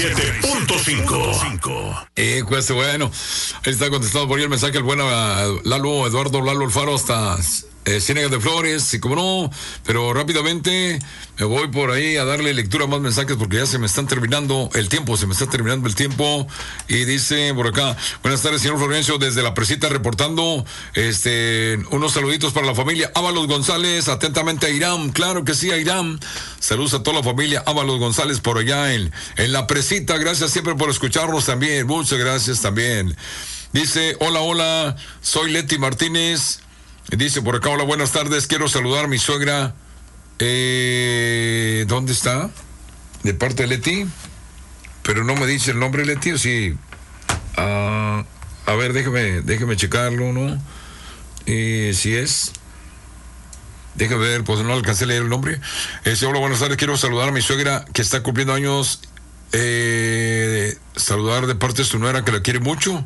97.5. Pues bueno, ahí está contestado por ahí el mensaje el buen Lalo, Eduardo Lalo Alfaro hasta Ciénagas de Flores, y como no, pero rápidamente me voy por ahí a darle lectura a más mensajes porque ya se me están terminando el tiempo, y dice por acá, buenas tardes señor Florencio, desde La Presita reportando, unos saluditos para la familia Ábalos González, atentamente a Irán, claro que sí a Irán, saludos a toda la familia Ábalos González por allá en La Presita, gracias siempre por escucharnos también, muchas gracias también. Dice, hola, soy Leti Martínez. Dice por acá, hola, buenas tardes, quiero saludar a mi suegra. ¿Dónde está? De parte de Leti. Pero no me dice el nombre, Leti, ¿o sí? A ver, déjeme checarlo, ¿no? Si es. Déjame ver, pues no alcancé a leer el nombre. Hola, buenas tardes, quiero saludar a mi suegra que está cumpliendo años. Saludar de parte de su nuera que la quiere mucho.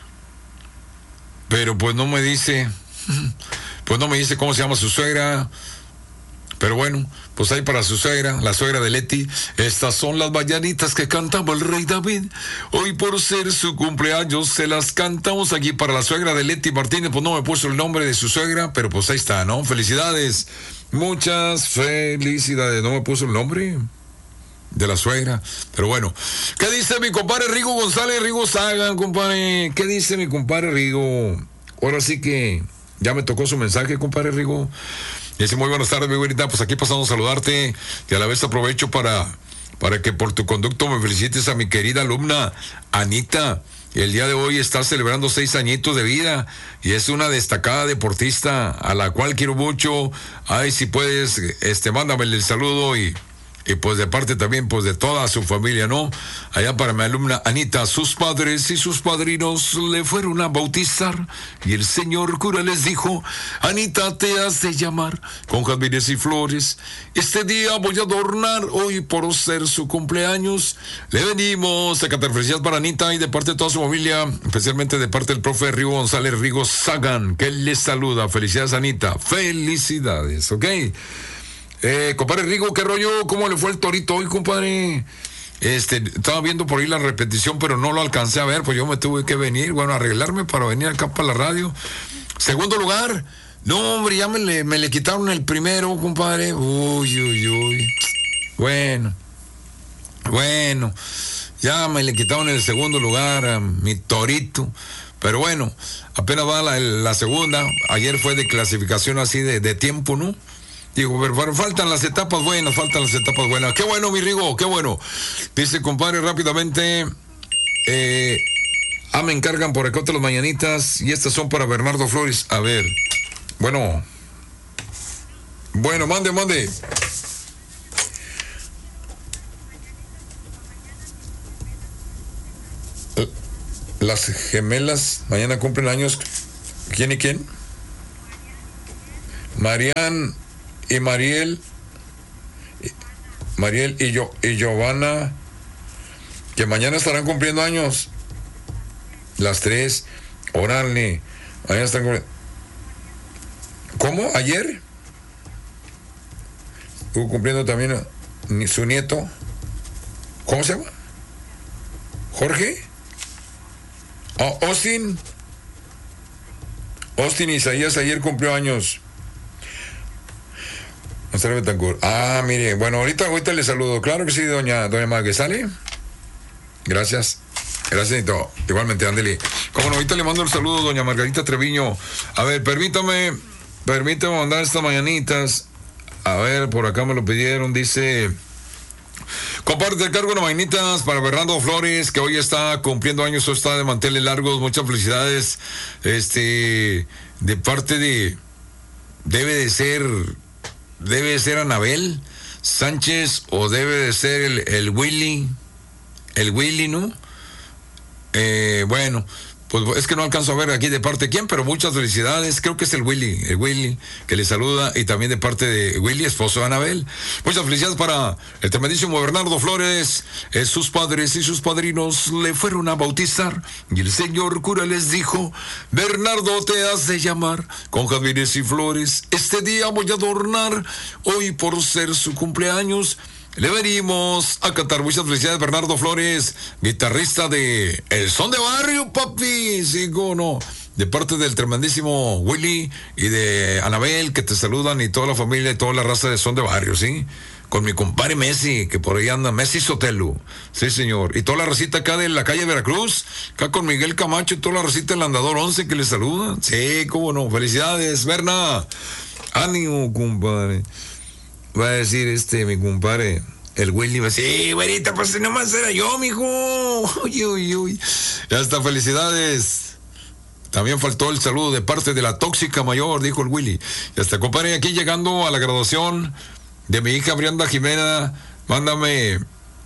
Pero pues no me dice... Pues no me dice cómo se llama su suegra. Pero bueno, pues ahí para su suegra, la suegra de Leti. Estas son las mañanitas que cantaba el rey David. Hoy por ser su cumpleaños se las cantamos aquí para la suegra de Leti Martínez. Pues no me puso el nombre de su suegra, pero pues ahí está, ¿no? Felicidades. Muchas felicidades. No me puso el nombre de la suegra, pero bueno. ¿Qué dice mi compadre Rigo González, Rigo Sagan, compadre? ¿Qué dice mi compadre Rigo? Ahora sí que ya me tocó su mensaje, compadre Rigo. Dice, muy buenas tardes, mi güerita, pues aquí pasando a saludarte y a la vez aprovecho para que por tu conducto me felicites a mi querida alumna Anita. El día de hoy está celebrando 6 añitos de vida y es una destacada deportista a la cual quiero mucho. Ay, si puedes, mándame el saludo y pues de parte también pues de toda su familia, ¿no? Allá para mi alumna Anita, sus padres y sus padrinos le fueron a bautizar y el señor cura les dijo, Anita, te has de llamar con jazmines y flores. Este día voy a adornar, hoy por ser su cumpleaños. Le venimos a cantar felicidades para Anita y de parte de toda su familia, especialmente de parte del profe Rigo González, Rigo Sagan, que les saluda. Felicidades, Anita. Felicidades, ¿ok? Compadre Rigo, ¿qué rollo? ¿Cómo le fue el torito hoy, compadre? Estaba viendo por ahí la repetición, pero no lo alcancé a ver, pues yo me tuve que venir, bueno, arreglarme para venir acá para la radio. Segundo lugar, no, hombre, ya me le quitaron el primero, compadre. Uy. Bueno, ya me le quitaron el segundo lugar a mi torito. Pero bueno, apenas va la segunda. Ayer fue de clasificación así de tiempo, ¿no? Digo, pero faltan las etapas buenas. Qué bueno, mi Rigo, qué bueno. Dice, compadre, rápidamente. Me encargan por acá otras mañanitas. Y estas son para Bernardo Flores. A ver. Bueno, mande. Las gemelas mañana cumplen años. ¿Quién y quién? Marian y Mariel y Giovanna, que mañana estarán cumpliendo años. Las 3. Órale. Mañana están cumpliendo. ¿Cómo? ¿Ayer? Estuvo cumpliendo también su nieto. ¿Cómo se llama? ¿Jorge? Austin Isaías ayer cumplió años. Mire, bueno, ahorita le saludo. Claro que sí, doña Maggie, ¿sale? Gracias, igualmente, ándele. Como no, ahorita le mando el saludo, doña Margarita Treviño. A ver, permítame mandar estas mañanitas. A ver, por acá me lo pidieron, dice... Comparte el cargo de mañanitas para Bernardo Flores, que hoy está cumpliendo años, o está de manteles largos. Muchas felicidades. De parte de... Debe de ser Anabel Sánchez o debe de ser el Willy, ¿no? Bueno, pues es que no alcanzo a ver aquí de parte de quién, pero muchas felicidades. Creo que es el Willy que le saluda, y también de parte de Willy, esposo de Anabel. Muchas felicidades para el tremendísimo Bernardo Flores. Sus padres y sus padrinos le fueron a bautizar y el señor cura les dijo, Bernardo, te has de llamar con jazmines y flores. Este día voy a adornar, hoy por ser su cumpleaños. le venimos a cantar. Muchas felicidades, Bernardo Flores, guitarrista de El Son de Barrio, papi. Sí, cómo no. De parte del tremendísimo Willy y de Anabel, que te saludan, y toda la familia y toda la raza de Son de Barrio, ¿sí? Con mi compadre Messi, que por ahí anda, Messi Sotelo. Sí, señor. Y toda la racita acá de la calle Veracruz, acá con Miguel Camacho y toda la racita del Andador 11 que le saluda. Sí, cómo no. Felicidades, Berna. Ánimo, compadre. Va a decir mi compadre, el Willy, va a decir, sí, güerita, pues nomás era yo, mijo. Uy, uy, uy. Ya está, felicidades. También faltó el saludo de parte de la tóxica mayor, dijo el Willy. Ya está, compadre, aquí llegando a la graduación de mi hija Brianda Jimena. Mándame,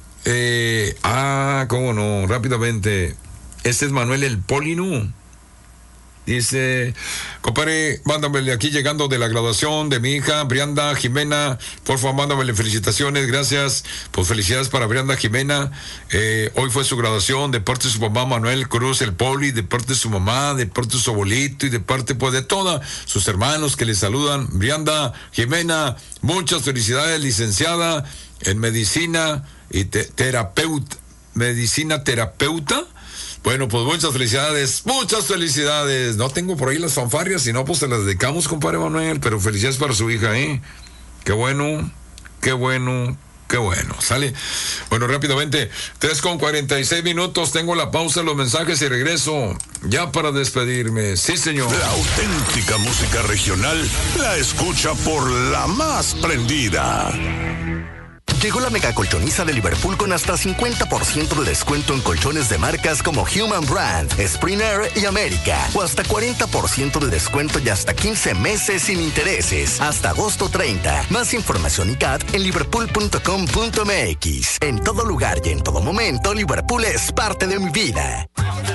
cómo no, rápidamente. Este es Manuel el Polino. Dice, compadre, mándamele aquí llegando de la graduación de mi hija Brianda Jimena, por favor, mándamele felicitaciones, gracias, pues felicidades para Brianda Jimena. Hoy fue su graduación de parte de su mamá Manuel Cruz el Poli, de parte de su mamá, de parte de su abuelito y de parte pues de todos sus hermanos que le saludan. Brianda Jimena, muchas felicidades, licenciada en medicina y medicina terapeuta. Bueno, pues muchas felicidades, muchas felicidades. No tengo por ahí las fanfarrias, si no, pues se las dedicamos, compadre Manuel, pero felicidades para su hija, ¿eh? Qué bueno, qué bueno, qué bueno. Sale. Bueno, rápidamente, 3:46, tengo la pausa, los mensajes y regreso ya para despedirme. Sí, señor. La auténtica música regional la escucha por la más prendida. Llegó la mega colchoniza de Liverpool con hasta 50% de descuento en colchones de marcas como Human Brand, Springer y América. O hasta 40% de descuento y hasta 15 meses sin intereses. Hasta agosto 30. Más información y CAT en liverpool.com.mx. En todo lugar y en todo momento, Liverpool es parte de mi vida.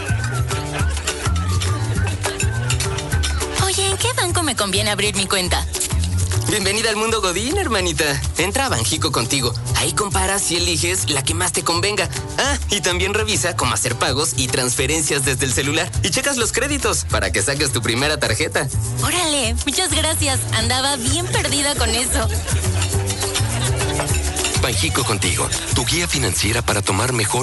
Oye, ¿en qué banco me conviene abrir mi cuenta? Bienvenida al mundo Godín, hermanita. Entra a Banjico Contigo. Ahí comparas y eliges la que más te convenga. Y también revisa cómo hacer pagos y transferencias desde el celular. Y checas los créditos para que saques tu primera tarjeta. Órale, muchas gracias. Andaba bien perdida con eso. Banjico Contigo, tu guía financiera para tomar mejor